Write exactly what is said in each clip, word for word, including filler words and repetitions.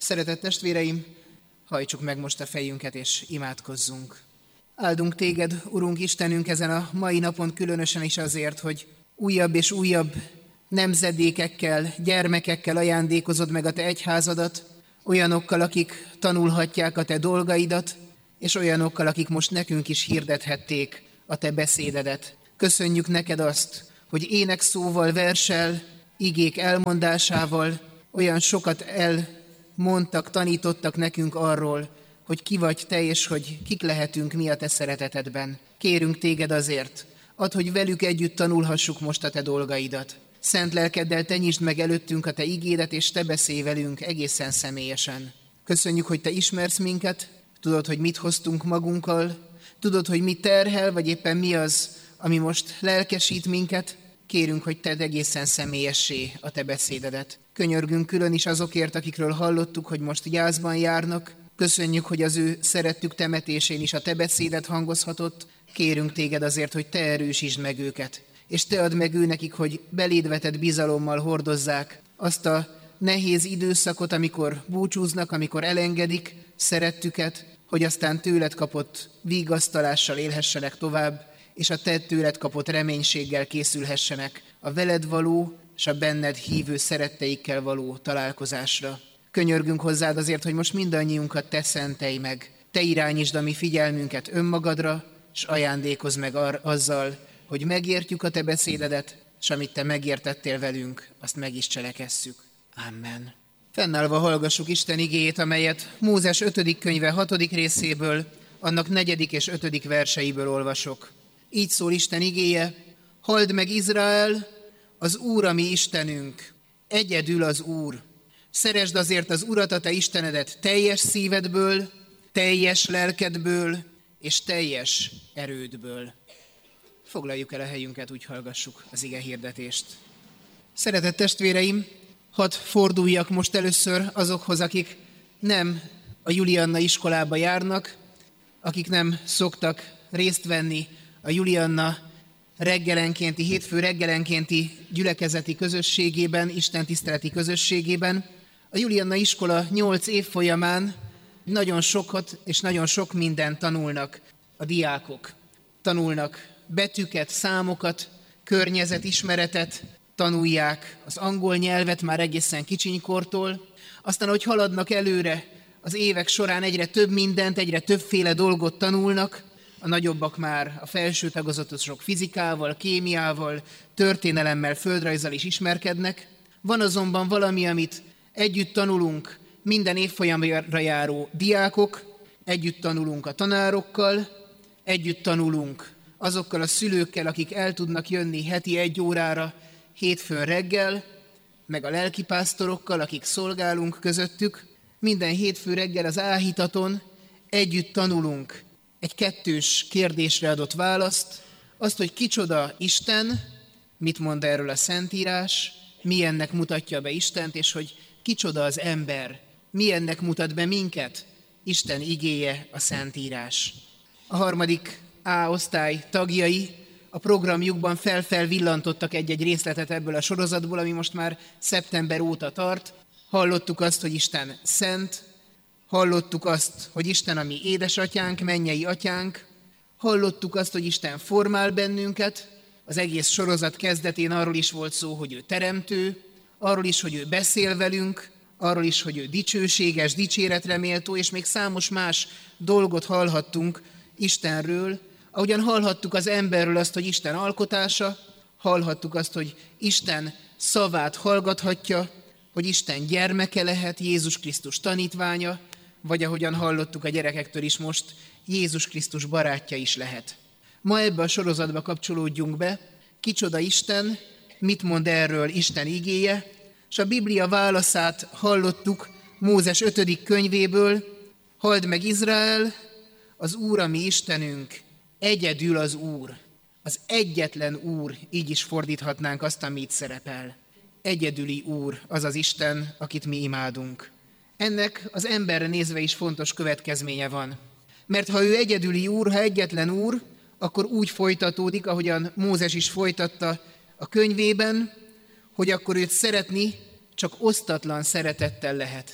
Szeretett testvéreim, hajtsuk meg most a fejünket és imádkozzunk. Áldunk téged, Urunk Istenünk, ezen a mai napon különösen is azért, hogy újabb és újabb nemzedékekkel, gyermekekkel ajándékozod meg a te egyházadat, olyanokkal, akik tanulhatják a te dolgaidat, és olyanokkal, akik most nekünk is hirdethették a te beszédedet. Köszönjük neked azt, hogy énekszóval, verssel, igék elmondásával olyan sokat elmondtak, tanítottak nekünk arról, hogy ki vagy te, és hogy kik lehetünk mi a te szeretetedben. Kérünk téged azért, add, hogy velük együtt tanulhassuk most a te dolgaidat. Szent lelkeddel te nyisd meg előttünk a te igédet, és te beszélj velünk egészen személyesen. Köszönjük, hogy te ismersz minket, tudod, hogy mit hoztunk magunkkal, tudod, hogy mi terhel, vagy éppen mi az, ami most lelkesít minket. Kérünk, hogy tedd egészen személyessé a te beszédedet. Könyörgünk külön is azokért, akikről hallottuk, hogy most gyászban járnak. Köszönjük, hogy az ő szerettük temetésén is a te beszédet hangozhatott. Kérünk téged azért, hogy te erősítsd meg őket. És te add meg ő nekik, hogy beléd vetett bizalommal hordozzák azt a nehéz időszakot, amikor búcsúznak, amikor elengedik szerettüket, hogy aztán tőled kapott vigasztalással élhessenek tovább, és a te tőled kapott reménységgel készülhessenek a veled való és a benned hívő szeretteikkel való találkozásra. Könyörgünk hozzád azért, hogy most mindannyiunkat te szentelj meg. Te irányítsd a mi figyelmünket önmagadra, és ajándékozz meg ar- azzal, hogy megértjük a te beszédedet, és amit te megértettél velünk, azt meg is cselekesszük. Amen. Fennállva hallgassuk Isten igéjét, amelyet Mózes ötödik könyve hatodik részéből, annak negyedik és ötödik verseiből olvasok. Így szól Isten igéje: halld meg Izrael, az Úr a mi Istenünk, egyedül az Úr. Szeresd azért az Urat, a te Istenedet teljes szívedből, teljes lelkedből és teljes erődből. Foglaljuk el a helyünket, úgy hallgassuk az ige hirdetést. Szeretett testvéreim, hadd forduljak most először azokhoz, akik nem a Julianna iskolába járnak, akik nem szoktak részt venni a Julianna reggelenkénti, hétfő reggelenkénti gyülekezeti közösségében, istentiszteleti közösségében. A Julianna iskola nyolc év folyamán nagyon sokat és nagyon sok mindent tanulnak a diákok. Tanulnak betűket, számokat, környezetismeretet, tanulják az angol nyelvet már egészen kicsinykortól. Aztán, ahogy haladnak előre, az évek során egyre több mindent, egyre többféle dolgot tanulnak. A nagyobbak már a felső tagozatosok fizikával, kémiával, történelemmel, földrajzzal is ismerkednek. Van azonban valami, amit együtt tanulunk minden évfolyamra járó diákok, együtt tanulunk a tanárokkal, együtt tanulunk azokkal a szülőkkel, akik el tudnak jönni heti egy órára hétfőn reggel, meg a lelkipásztorokkal, akik szolgálunk közöttük. Minden hétfő reggel az áhítaton együtt tanulunk egy kettős kérdésre adott választ, azt, hogy kicsoda Isten, mit mond erről a Szentírás, milyennek mutatja be Istent, és hogy kicsoda az ember, milyennek mutat be minket Isten igéje, a Szentírás. A harmadik A osztály tagjai a programjukban fel-fel villantottak egy-egy részletet ebből a sorozatból, ami most már szeptember óta tart. Hallottuk azt, hogy Isten szent, hallottuk azt, hogy Isten a mi édesatyánk, mennyei atyánk, hallottuk azt, hogy Isten formál bennünket, az egész sorozat kezdetén arról is volt szó, hogy ő teremtő, arról is, hogy ő beszél velünk, arról is, hogy ő dicsőséges, dicséretre méltó, és még számos más dolgot hallhattunk Istenről. Ahogyan hallhattuk az emberről azt, hogy Isten alkotása, hallhattuk azt, hogy Isten szavát hallgathatja, hogy Isten gyermeke lehet, Jézus Krisztus tanítványa, vagy ahogyan hallottuk a gyerekektől is most, Jézus Krisztus barátja is lehet. Ma ebbe a sorozatba kapcsolódjunk be, kicsoda Isten, mit mond erről Isten igéje, és a Biblia válaszát hallottuk Mózes ötödik könyvéből: halld meg Izrael, az Úr a mi Istenünk, egyedül az Úr. Az egyetlen Úr, így is fordíthatnánk azt, ami itt szerepel. Egyedüli Úr az az Isten, akit mi imádunk. Ennek az emberre nézve is fontos következménye van. Mert ha ő egyedüli Úr, ha egyetlen Úr, akkor úgy folytatódik, ahogyan Mózes is folytatta a könyvében, hogy akkor őt szeretni csak osztatlan szeretettel lehet.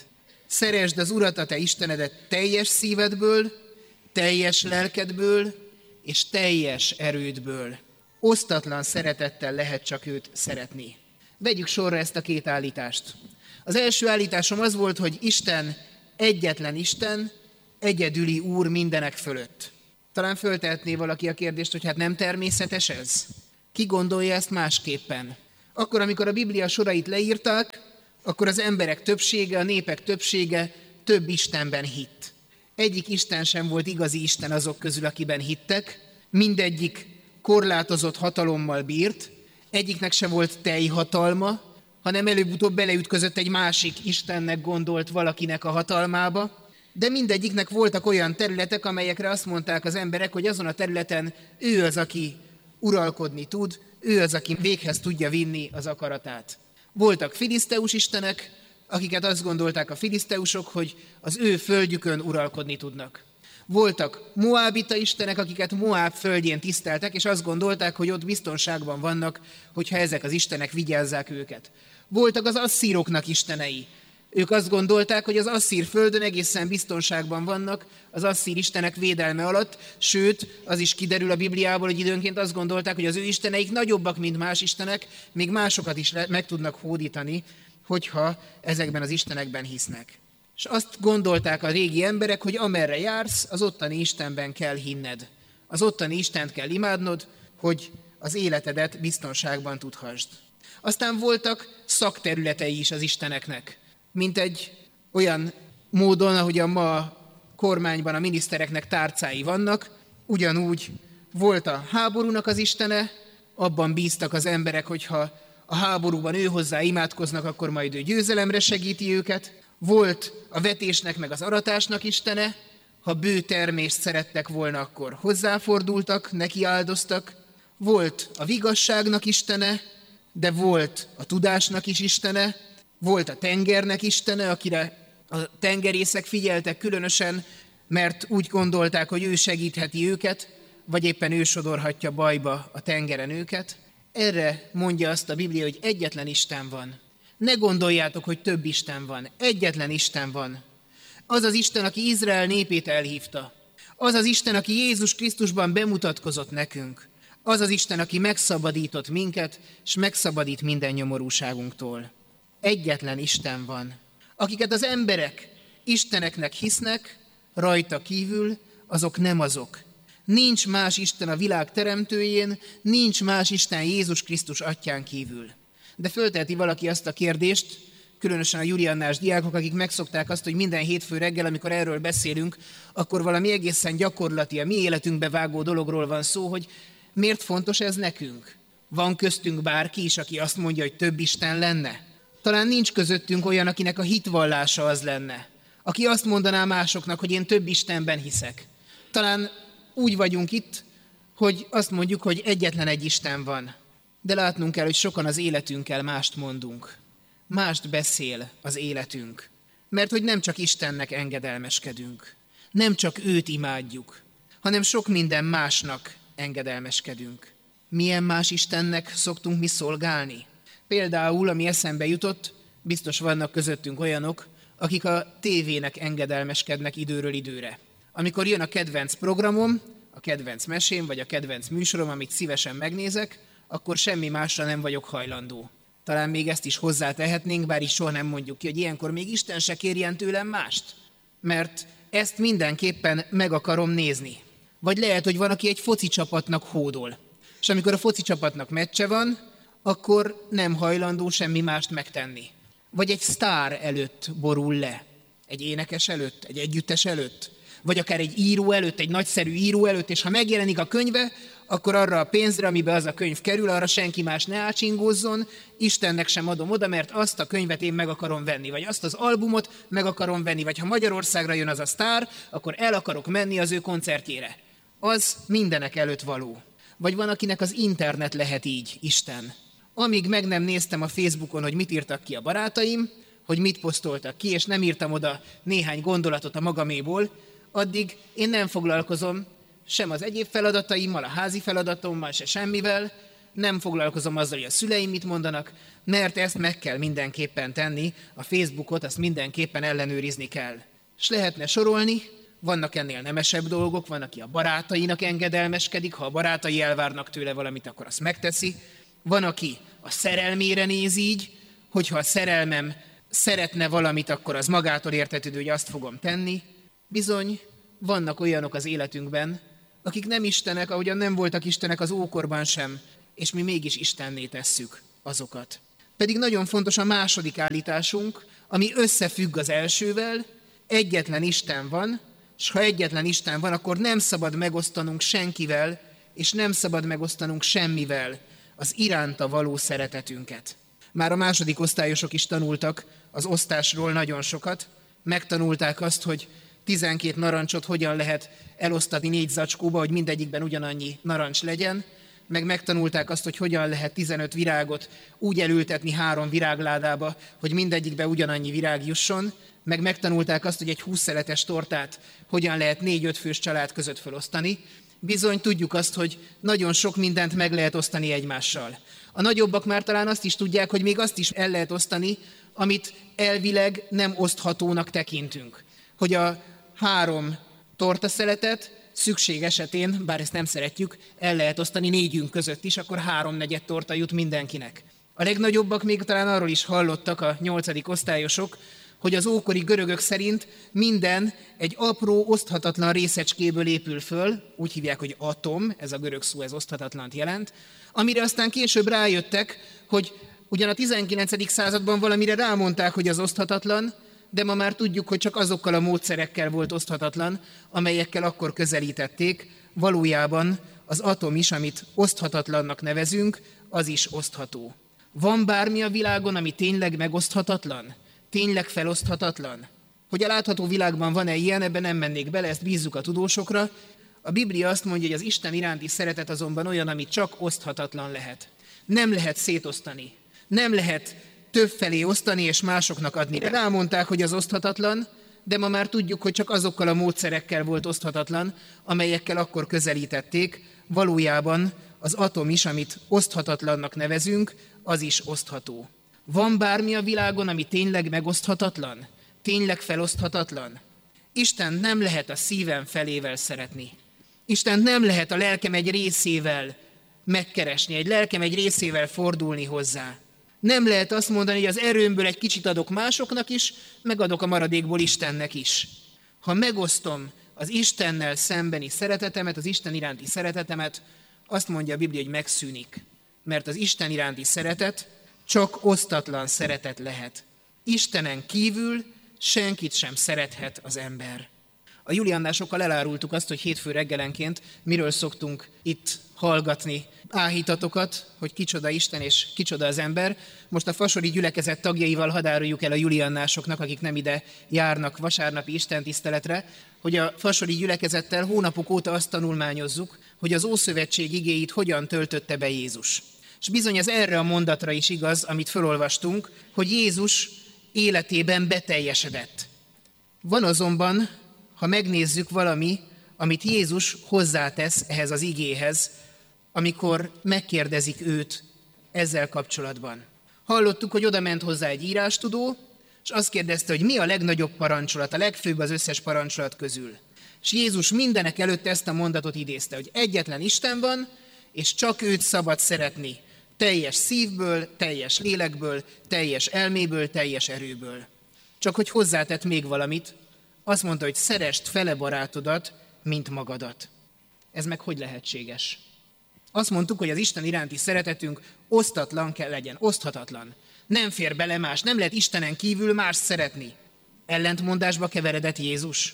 Szeresd az Urat, a te Istenedet teljes szívedből, teljes lelkedből és teljes erődből. Osztatlan szeretettel lehet csak őt szeretni. Vegyük sorra ezt a két állítást. Az első állításom az volt, hogy Isten egyetlen Isten, egyedüli Úr mindenek fölött. Talán föltehetné valaki a kérdést, hogy hát nem természetes ez? Ki gondolja ezt másképpen? Akkor, amikor a Biblia sorait leírták, akkor az emberek többsége, a népek többsége több Istenben hitt. Egyik Isten sem volt igazi Isten azok közül, akiben hittek, mindegyik korlátozott hatalommal bírt, egyiknek se volt teljhatalma, hanem előbb-utóbb beleütközött egy másik Istennek gondolt valakinek a hatalmába, de mindegyiknek voltak olyan területek, amelyekre azt mondták az emberek, hogy azon a területen ő az, aki uralkodni tud, ő az, aki véghez tudja vinni az akaratát. Voltak filiszteus istenek, akiket azt gondolták a filiszteusok, hogy az ő földjükön uralkodni tudnak. Voltak moábita istenek, akiket Moáb földjén tiszteltek, és azt gondolták, hogy ott biztonságban vannak, hogyha ezek az istenek vigyázzák őket. Voltak az asszíroknak istenei. Ők azt gondolták, hogy az asszír földön egészen biztonságban vannak az asszír istenek védelme alatt, sőt, az is kiderül a Bibliából, hogy időnként azt gondolták, hogy az ő isteneik nagyobbak, mint más istenek, még másokat is meg tudnak hódítani, hogyha ezekben az istenekben hisznek. És azt gondolták a régi emberek, hogy amerre jársz, az ottani Istenben kell hinned. Az ottani Istent kell imádnod, hogy az életedet biztonságban tudhassd. Aztán voltak szakterületei is az isteneknek, mint egy olyan módon, ahogyan ma a kormányban a minisztereknek tárcái vannak, ugyanúgy volt a háborúnak az istene, abban bíztak az emberek, hogyha a háborúban ő hozzá imádkoznak, akkor majd ő győzelemre segíti őket. Volt a vetésnek meg az aratásnak istene, ha bő termést szerettek volna, akkor hozzáfordultak, neki áldoztak. Volt a vigasságnak istene, de volt a tudásnak is istene, volt a tengernek istene, akire a tengerészek figyeltek különösen, mert úgy gondolták, hogy ő segítheti őket, vagy éppen ő sodorhatja bajba a tengeren őket. Erre mondja azt a Biblia, hogy egyetlen Isten van. Ne gondoljátok, hogy több Isten van. Egyetlen Isten van. Az az Isten, aki Izrael népét elhívta. Az az Isten, aki Jézus Krisztusban bemutatkozott nekünk. Az az Isten, aki megszabadított minket, és megszabadít minden nyomorúságunktól. Egyetlen Isten van. Akiket az emberek isteneknek hisznek, rajta kívül, azok nem azok. Nincs más Isten a világ teremtőjén, nincs más Isten Jézus Krisztus atyán kívül. De fölteheti valaki azt a kérdést, különösen a Juliannás diákok, akik megszokták azt, hogy minden hétfő reggel, amikor erről beszélünk, akkor valami egészen gyakorlati, a mi életünkbe vágó dologról van szó, hogy miért fontos ez nekünk? Van köztünk bárki is, aki azt mondja, hogy több Isten lenne? Talán nincs közöttünk olyan, akinek a hitvallása az lenne, aki azt mondaná másoknak, hogy én több Istenben hiszek. Talán úgy vagyunk itt, hogy azt mondjuk, hogy egyetlen egy Isten van. De látnunk kell, hogy sokan az életünkkel mást mondunk. Mást beszél az életünk. Mert hogy nem csak Istennek engedelmeskedünk. Nem csak őt imádjuk, hanem sok minden másnak engedelmeskedünk. Milyen más Istennek szoktunk mi szolgálni? Például, ami eszembe jutott, biztos vannak közöttünk olyanok, akik a tévének engedelmeskednek időről időre. Amikor jön a kedvenc programom, a kedvenc mesém, vagy a kedvenc műsorom, amit szívesen megnézek, akkor semmi másra nem vagyok hajlandó. Talán még ezt is hozzátehetnénk, bár is soha nem mondjuk ki, hogy ilyenkor még Isten se kérjen tőlem mást. Mert ezt mindenképpen meg akarom nézni. Vagy lehet, hogy van, aki egy foci csapatnak hódol. És amikor a foci csapatnak meccse van, akkor nem hajlandó semmi mást megtenni. Vagy egy sztár előtt borul le. Egy énekes előtt, egy együttes előtt. Vagy akár egy író előtt, egy nagyszerű író előtt, és ha megjelenik a könyve, akkor arra a pénzre, amiben az a könyv kerül, arra senki más ne ácsingózzon, Istennek sem adom oda, mert azt a könyvet én meg akarom venni, vagy azt az albumot meg akarom venni, vagy ha Magyarországra jön az a sztár, akkor el akarok menni az ő koncertjére. Az mindenek előtt való. Vagy van, akinek az internet lehet így, Isten. Amíg meg nem néztem a Facebookon, hogy mit írtak ki a barátaim, hogy mit posztoltak ki, és nem írtam oda néhány gondolatot a magaméból, addig én nem foglalkozom sem az egyéb feladataimmal, a házi feladatommal, se semmivel, nem foglalkozom azzal, hogy a szüleim mit mondanak, mert ezt meg kell mindenképpen tenni, a Facebookot azt mindenképpen ellenőrizni kell. És lehetne sorolni, vannak ennél nemesebb dolgok, van, aki a barátainak engedelmeskedik, ha a barátai elvárnak tőle valamit, akkor azt megteszi. Van, aki a szerelmére néz így, hogyha a szerelmem szeretne valamit, akkor az magától értetődő, hogy azt fogom tenni. Bizony, vannak olyanok az életünkben, akik nem istenek, ahogyan nem voltak istenek az ókorban sem, és mi mégis istenné tesszük azokat. Pedig nagyon fontos a második állításunk, ami összefügg az elsővel, egyetlen Isten van, és ha egyetlen Isten van, akkor nem szabad megosztanunk senkivel, és nem szabad megosztanunk semmivel az iránta való szeretetünket. Már a második osztályosok is tanultak az osztásról nagyon sokat, megtanulták azt, hogy tizenkét narancsot hogyan lehet elosztani négy zacskóba, hogy mindegyikben ugyanannyi narancs legyen, meg megtanulták azt, hogy hogyan lehet tizenöt virágot úgy elültetni három virágládába, hogy mindegyikbe ugyanannyi virág jusson, meg megtanulták azt, hogy egy húsz szeletes tortát hogyan lehet négy-öt fős család között felosztani. Bizony tudjuk azt, hogy nagyon sok mindent meg lehet osztani egymással. A nagyobbak már talán azt is tudják, hogy még azt is el lehet osztani, amit elvileg nem oszthatónak tekintünk. Hogy a három tortaszeletet szükség esetén, bár ezt nem szeretjük, el lehet osztani négyünk között is, akkor háromnegyed torta jut mindenkinek. A legnagyobbak még talán arról is hallottak, a nyolcadik osztályosok, hogy az ókori görögök szerint minden egy apró, oszthatatlan részecskéből épül föl, úgy hívják, hogy atom, ez a görög szó, ez oszthatatlant jelent, amire aztán később rájöttek, hogy ugyan a tizenkilencedik században valamire rámondták, hogy az oszthatatlan, de ma már tudjuk, hogy csak azokkal a módszerekkel volt oszthatatlan, amelyekkel akkor közelítették, valójában az atom is, amit oszthatatlannak nevezünk, az is osztható. Van bármi a világon, ami tényleg megoszthatatlan? Tényleg feloszthatatlan? Hogy a látható világban van-e ilyen, ebben nem mennék bele, ezt bízzuk a tudósokra. A Biblia azt mondja, hogy az Isten iránti szeretet azonban olyan, ami csak oszthatatlan lehet. Nem lehet szétosztani. Nem lehet többfelé osztani és másoknak adni. Rámondták, hogy az oszthatatlan, de ma már tudjuk, hogy csak azokkal a módszerekkel volt oszthatatlan, amelyekkel akkor közelítették. Valójában az atom is, amit oszthatatlannak nevezünk, az is osztható. Van bármi a világon, ami tényleg megoszthatatlan? Tényleg feloszthatatlan? Isten nem lehet a szívem felével szeretni. Isten nem lehet a lelkem egy részével megkeresni, egy lelkem egy részével fordulni hozzá. Nem lehet azt mondani, hogy az erőmből egy kicsit adok másoknak is, megadok a maradékból Istennek is. Ha megosztom az Istennel szembeni szeretetemet, az Isten iránti szeretetemet, azt mondja a Biblia, hogy megszűnik. Mert az Isten iránti szeretet csak osztatlan szeretet lehet. Istenen kívül senkit sem szerethet az ember. A juliannásokkal elárultuk azt, hogy hétfő reggelenként miről szoktunk itt hallgatni áhítatokat, hogy kicsoda Isten és kicsoda az ember. Most a fasori gyülekezet tagjaival hadd áruljuk el a juliannásoknak, akik nem ide járnak vasárnapi istentiszteletre, hogy a fasori gyülekezettel hónapok óta azt tanulmányozzuk, hogy az Ószövetség igéit hogyan töltötte be Jézus. És bizony ez erre a mondatra is igaz, amit felolvastunk, hogy Jézus életében beteljesedett. Van azonban, ha megnézzük valami, amit Jézus hozzátesz ehhez az igéhez, amikor megkérdezik őt ezzel kapcsolatban. Hallottuk, hogy oda ment hozzá egy írástudó, és azt kérdezte, hogy mi a legnagyobb parancsolat, a legfőbb az összes parancsolat közül. És Jézus mindenek előtt ezt a mondatot idézte, hogy egyetlen Isten van, és csak őt szabad szeretni. Teljes szívből, teljes lélekből, teljes elméből, teljes erőből. Csak hogy hozzátett még valamit, azt mondta, hogy szeresd fele barátodat, mint magadat. Ez meg hogy lehetséges? Azt mondtuk, hogy az Isten iránti szeretetünk osztatlan kell legyen, oszthatatlan. Nem fér bele más, nem lehet Istenen kívül más szeretni. Ellentmondásba keveredett Jézus.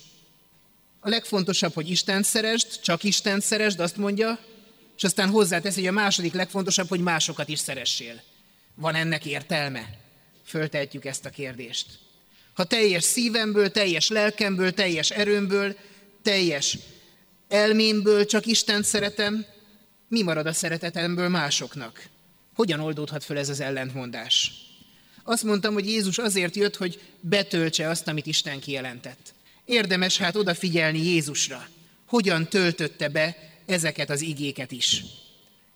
A legfontosabb, hogy Istent szeresd, csak Istent szeresd, azt mondja, és aztán hozzátesz, hogy a második legfontosabb, hogy másokat is szeressél. Van ennek értelme? Föltehetjük ezt a kérdést. Ha teljes szívemből, teljes lelkemből, teljes erőmből, teljes elmémből csak Istent szeretem, mi marad a szeretetemből másoknak? Hogyan oldódhat föl ez az ellentmondás? Azt mondtam, hogy Jézus azért jött, hogy betöltse azt, amit Isten kijelentett. Érdemes hát odafigyelni Jézusra. Hogyan töltötte be ezeket az igéket is.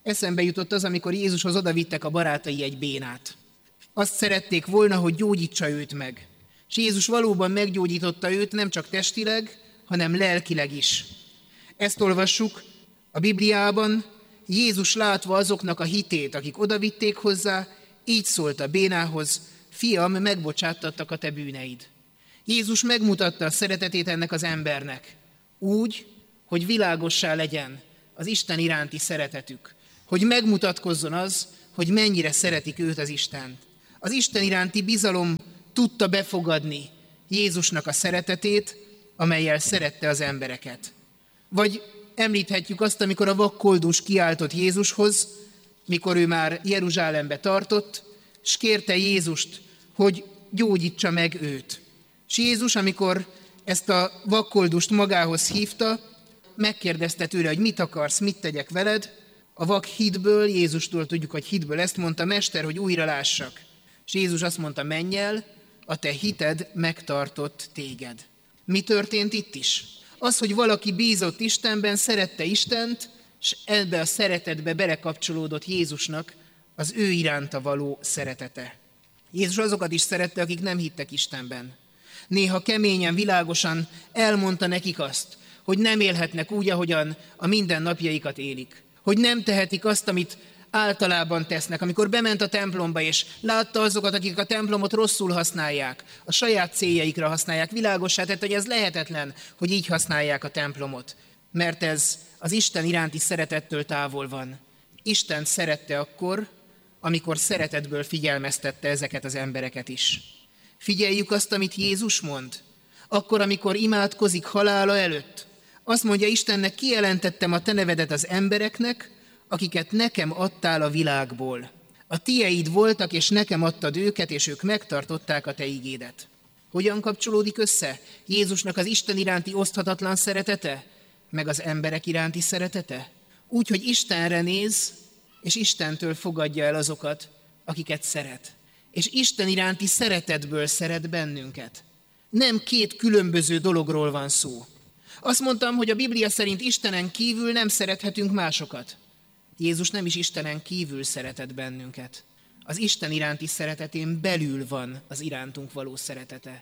Eszembe jutott az, amikor Jézushoz odavittek a barátai egy bénát. Azt szerették volna, hogy gyógyítsa őt meg. És Jézus valóban meggyógyította őt nem csak testileg, hanem lelkileg is. Ezt olvassuk a Bibliában, Jézus látva azoknak a hitét, akik odavitték hozzá, így szólt a bénához: fiam, megbocsáttattak a te bűneid. Jézus megmutatta a szeretetét ennek az embernek, úgy, hogy világossá legyen az Isten iránti szeretetük, hogy megmutatkozzon az, hogy mennyire szeretik őt az Istent. Az Isten iránti bizalom tudta befogadni Jézusnak a szeretetét, amellyel szerette az embereket. Vagy említhetjük azt, amikor a vakkoldus kiáltott Jézushoz, mikor ő már Jeruzsálembe tartott, és kérte Jézust, hogy gyógyítsa meg őt. És Jézus, amikor ezt a vakkoldust magához hívta, megkérdezte tőle, hogy mit akarsz, mit tegyek veled. A vak hitből, Jézustól tudjuk, hogy hitből ezt mondta: mester, hogy újra lássak. És Jézus azt mondta: menj el, a te hited megtartott téged. Mi történt itt is? Az, hogy valaki bízott Istenben, szerette Istent, és ebbe a szeretetbe belekapcsolódott Jézusnak az ő iránta való szeretete. Jézus azokat is szerette, akik nem hittek Istenben. Néha keményen, világosan elmondta nekik azt, hogy nem élhetnek úgy, ahogyan a mindennapjaikat élik. Hogy nem tehetik azt, amit általában tesznek. Amikor bement a templomba, és látta azokat, akik a templomot rosszul használják, a saját céljaikra használják, világossá tett, hogy ez lehetetlen, hogy így használják a templomot. Mert ez az Isten iránti szeretettől távol van. Isten szerette akkor, amikor szeretetből figyelmeztette ezeket az embereket is. Figyeljük azt, amit Jézus mond. Akkor, amikor imádkozik halála előtt, azt mondja Istennek: kijelentettem a te nevedet az embereknek, akiket nekem adtál a világból. A tieid voltak, és nekem adtad őket, és ők megtartották a te igédet. Hogyan kapcsolódik össze Jézusnak az Isten iránti oszthatatlan szeretete, meg az emberek iránti szeretete? Úgy, hogy Istenre néz, és Istentől fogadja el azokat, akiket szeret. És Isten iránti szeretetből szeret bennünket. Nem két különböző dologról van szó. Azt mondtam, hogy a Biblia szerint Istenen kívül nem szerethetünk másokat. Jézus nem is Istenen kívül szeretett bennünket. Az Isten iránti szeretetén belül van az irántunk való szeretete.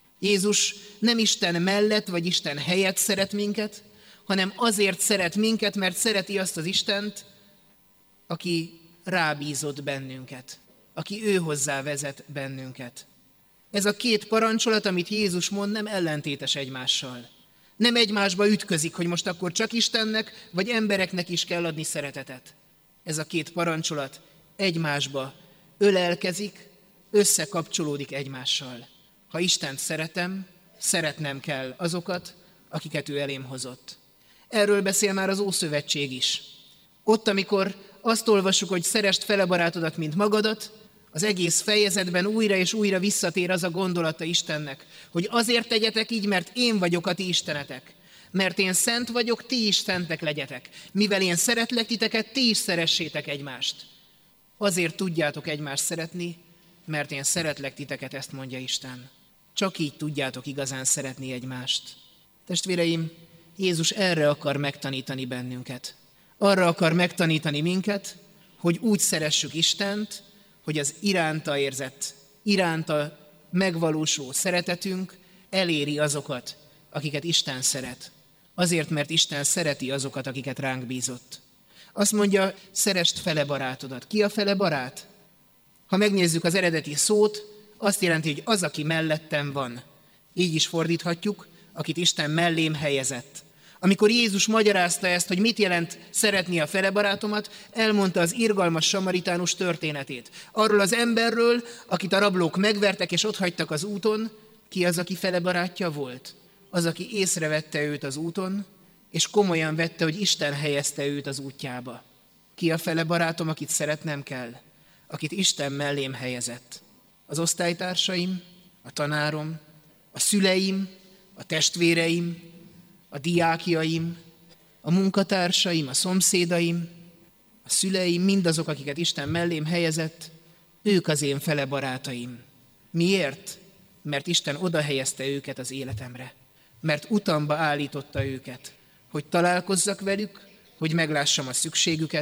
Jézus nem Isten mellett vagy Isten helyett szeret minket, hanem azért szeret minket, mert szereti azt az Istent, aki rábízott bennünket, aki ő hozzá vezet bennünket. Ez a két parancsolat, amit Jézus mond, nem ellentétes egymással. Nem egymásba ütközik, hogy most akkor csak Istennek vagy embereknek is kell adni szeretetet. Ez a két parancsolat egymásba ölelkezik, összekapcsolódik egymással. Ha Istent szeretem, szeretnem kell azokat, akiket ő elém hozott. Erről beszél már az Ószövetség is. Ott, amikor azt olvassuk, hogy szeresd fele barátodat, mint magadat, az egész fejezetben újra és újra visszatér az a gondolata Istennek, hogy azért tegyetek így, mert én vagyok a ti istenetek. Mert én szent vagyok, ti is szentek legyetek. Mivel én szeretlek titeket, ti is szeressétek egymást. Azért tudjátok egymást szeretni, mert én szeretlek titeket, ezt mondja Isten. Csak így tudjátok igazán szeretni egymást. Testvéreim, Jézus erre akar megtanítani bennünket. Arra akar megtanítani minket, hogy úgy szeressük Istent, hogy az iránta érzett, iránta megvalósuló szeretetünk eléri azokat, akiket Isten szeret. Azért, mert Isten szereti azokat, akiket ránk bízott. Azt mondja, szeresd fele barátodat. Ki a fele barát? Ha megnézzük az eredeti szót, azt jelenti, hogy az, aki mellettem van. Így is fordíthatjuk, akit Isten mellém helyezett. Amikor Jézus magyarázta ezt, hogy mit jelent szeretni a fele barátomat, elmondta az irgalmas samaritánus történetét. Arról az emberről, akit a rablók megvertek és otthagytak az úton, ki az, aki fele barátja volt? Az, aki észrevette őt az úton, és komolyan vette, hogy Isten helyezte őt az útjába. Ki a fele barátom, akit szeretnem kell? Akit Isten mellém helyezett. Az osztálytársaim, a tanárom, a szüleim, a testvéreim, a diákjaim, a munkatársaim, a szomszédaim, a szüleim, mindazok, akiket Isten mellém helyezett, ők az én fele barátaim. Miért? Mert Isten oda helyezte őket az életemre. Mert utamba állította őket, hogy találkozzak velük, hogy meglássam a szükségüket,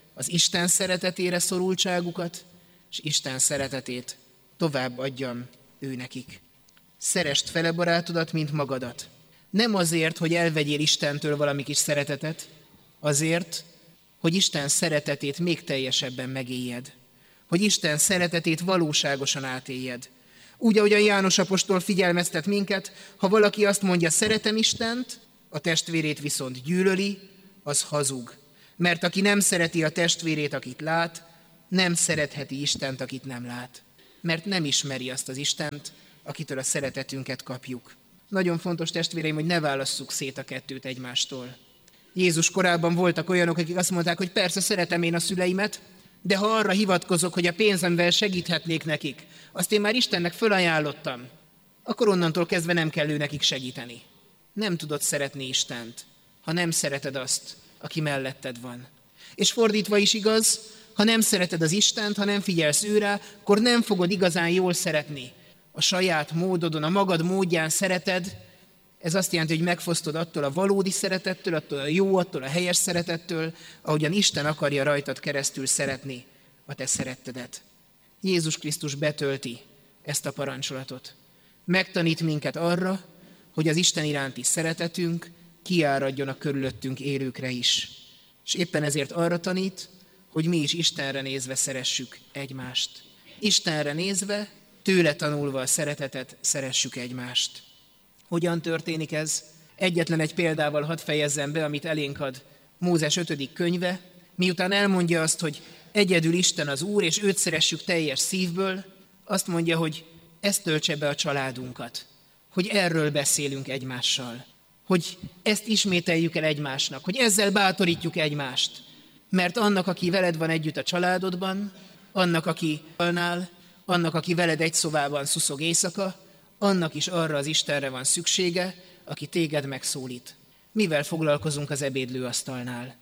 az Isten szeretetére szorultságukat, és Isten szeretetét tovább adjam ő nekik. Szeresd fele barátodat, mint magadat. Nem azért, hogy elvegyél Istentől valami kis szeretetet, azért, hogy Isten szeretetét még teljesebben megéljed. Hogy Isten szeretetét valóságosan átéljed. Úgy, ahogyan János apostol figyelmeztet minket, ha valaki azt mondja, szeretem Istent, a testvérét viszont gyűlöli, az hazug. Mert aki nem szereti a testvérét, akit lát, nem szeretheti Istent, akit nem lát. Mert nem ismeri azt az Istent, akitől a szeretetünket kapjuk. Nagyon fontos, testvéreim, hogy ne válasszuk szét a kettőt egymástól. Jézus korában voltak olyanok, akik azt mondták, hogy persze szeretem én a szüleimet, de ha arra hivatkozok, hogy a pénzemvel segíthetnék nekik, azt én már Istennek fölajánlottam, akkor onnantól kezdve nem kell ő nekik segíteni. Nem tudod szeretni Istent, ha nem szereted azt, aki melletted van. És fordítva is igaz, ha nem szereted az Istent, ha nem figyelsz őre, akkor nem fogod igazán jól szeretni. A saját módodon, a magad módján szereted, ez azt jelenti, hogy megfosztod attól a valódi szeretettől, attól a jó, attól a helyes szeretettől, ahogyan Isten akarja rajtad keresztül szeretni a te szerettedet. Jézus Krisztus betölti ezt a parancsolatot. Megtanít minket arra, hogy az Isten iránti szeretetünk kiáradjon a körülöttünk élőkre is. És éppen ezért arra tanít, hogy mi is Istenre nézve szeressük egymást. Istenre nézve, tőle tanulva a szeretetet, szeressük egymást. Hogyan történik ez? Egyetlen egy példával hadd fejezzem be, amit elénk ad Mózes ötödik könyve, miután elmondja azt, hogy egyedül Isten az Úr, és őt szeressük teljes szívből, azt mondja, hogy ezt töltse be a családunkat, hogy erről beszélünk egymással, hogy ezt ismételjük el egymásnak, hogy ezzel bátorítjuk egymást, mert annak, aki veled van együtt a családodban, annak, aki alnál, annak, aki veled egy szobában szuszog éjszaka, annak is arra az Istenre van szüksége, aki téged megszólít. Mivel foglalkozunk az ebédlőasztalnál?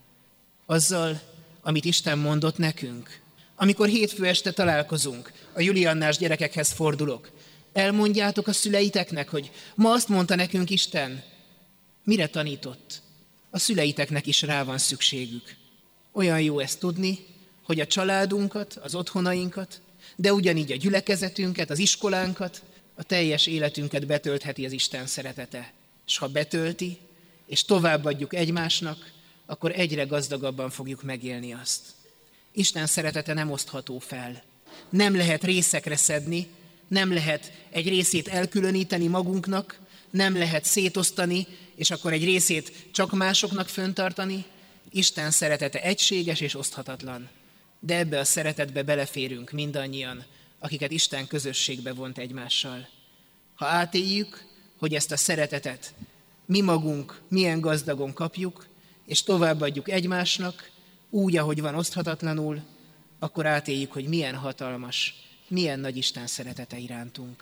Azzal, amit Isten mondott nekünk. Amikor hétfő este találkozunk, a Juliannás gyerekekhez fordulok, elmondjátok a szüleiteknek, hogy ma azt mondta nekünk Isten. Mire tanított? A szüleiteknek is rá van szükségük. Olyan jó ezt tudni, hogy a családunkat, az otthonainkat, de ugyanígy a gyülekezetünket, az iskolánkat, a teljes életünket betöltheti az Isten szeretete. És ha betölti, és továbbadjuk egymásnak, akkor egyre gazdagabban fogjuk megélni azt. Isten szeretete nem osztható fel. Nem lehet részekre szedni, nem lehet egy részét elkülöníteni magunknak, nem lehet szétosztani, és akkor egy részét csak másoknak föntartani. Isten szeretete egységes és oszthatatlan. De ebbe a szeretetbe beleférünk mindannyian, akiket Isten közösségbe vont egymással. Ha átéljük, hogy ezt a szeretetet mi magunk milyen gazdagon kapjuk, és továbbadjuk egymásnak, úgy, ahogy van oszthatatlanul, akkor átéljük, hogy milyen hatalmas, milyen nagy Isten szeretete irántunk.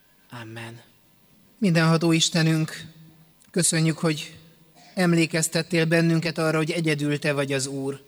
Amen. Mindenható Istenünk, köszönjük, hogy emlékeztettél bennünket arra, hogy egyedül Te vagy az Úr.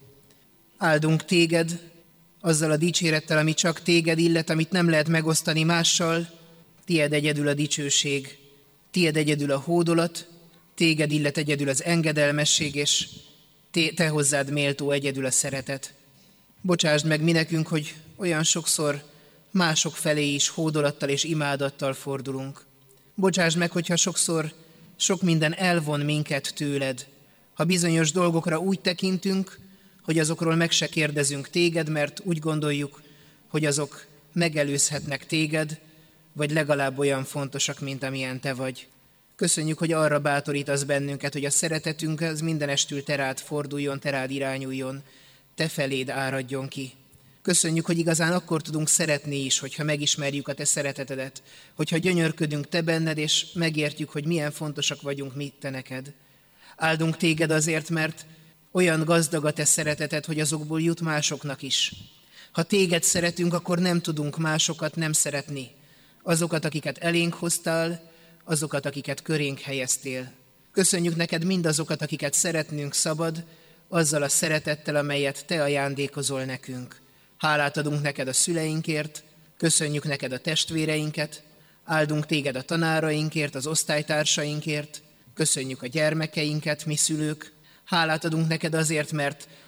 Áldunk Téged azzal a dicsérettel, ami csak Téged illet, amit nem lehet megosztani mással. Tied egyedül a dicsőség, Tied egyedül a hódolat, Téged illet egyedül az engedelmesség, és te, te hozzád méltó egyedül a szeretet. Bocsásd meg mi nekünk, hogy olyan sokszor mások felé is hódolattal és imádattal fordulunk. Bocsásd meg, hogyha sokszor sok minden elvon minket tőled. Ha bizonyos dolgokra úgy tekintünk, hogy azokról meg se kérdezünk téged, mert úgy gondoljuk, hogy azok megelőzhetnek téged, vagy legalább olyan fontosak, mint amilyen te vagy. Köszönjük, hogy arra bátorítasz bennünket, hogy a szeretetünk az mindenestül te rád forduljon, te rád irányuljon, te feléd áradjon ki. Köszönjük, hogy igazán akkor tudunk szeretni is, hogyha megismerjük a te szeretetedet, hogyha gyönyörködünk te benned, és megértjük, hogy milyen fontosak vagyunk mi te neked. Áldunk téged azért, mert olyan gazdag a te szereteted, hogy azokból jut másoknak is. Ha téged szeretünk, akkor nem tudunk másokat nem szeretni. Azokat, akiket elénk hoztál, azokat, akiket körénk helyeztél. Köszönjük neked mindazokat, akiket szeretnünk szabad, azzal a szeretettel, amelyet te ajándékozol nekünk. Hálát adunk neked a szüleinkért, köszönjük neked a testvéreinket, áldunk téged a tanárainkért, az osztálytársainkért, köszönjük a gyermekeinket, mi szülők. Hálát adunk neked azért, mert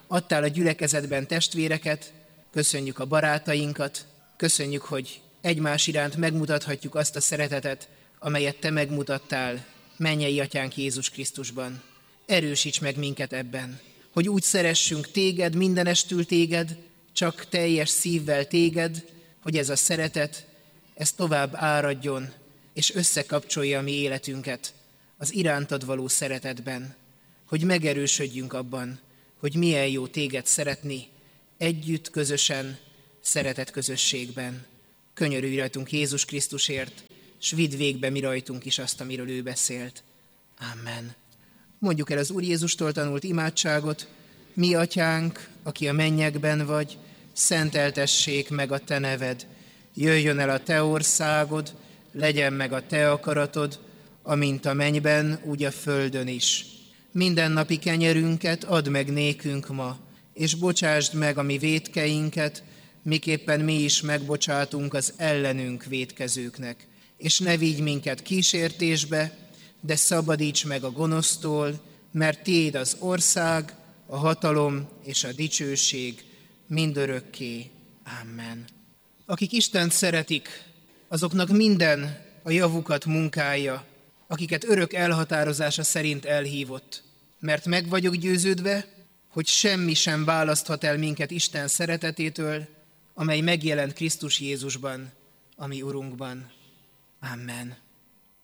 adtál a gyülekezetben testvéreket, köszönjük a barátainkat, köszönjük, hogy egymás iránt megmutathatjuk azt a szeretetet, amelyet te megmutattál mennyei atyánk Jézus Krisztusban. Erősíts meg minket ebben, hogy úgy szeressünk téged, mindenestül téged, csak teljes szívvel téged, hogy ez a szeretet, ez tovább áradjon, és összekapcsolja a mi életünket az irántad való szeretetben, hogy megerősödjünk abban, hogy milyen jó téged szeretni, együtt, közösen, szeretet közösségben. Könyörülj rajtunk Jézus Krisztusért, s vidd végbe mi rajtunk is azt, amiről ő beszélt. Amen. Mondjuk el az Úr Jézustól tanult imádságot. Mi atyánk, aki a mennyekben vagy, szenteltessék meg a te neved. Jöjjön el a te országod, legyen meg a te akaratod, amint a mennyben, úgy a földön is. Mindennapi kenyerünket add meg nékünk ma, és bocsásd meg a mi vétkeinket, miképpen mi is megbocsátunk az ellenünk vétkezőknek. És ne vigy minket kísértésbe, de szabadíts meg a gonosztól, mert tiéd az ország, a hatalom és a dicsőség mindörökké. Amen. Akik Istent szeretik, azoknak minden a javukat munkálja, akiket örök elhatározása szerint elhívott. Mert meg vagyok győződve, hogy semmi sem választhat el minket Isten szeretetétől, amely megjelent Krisztus Jézusban, a mi Urunkban. Amen.